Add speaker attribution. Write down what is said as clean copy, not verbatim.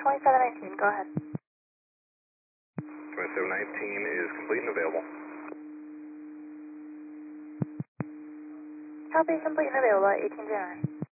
Speaker 1: 2719, go ahead.
Speaker 2: 2719 is complete and available.
Speaker 1: Copy, complete and available at 1809.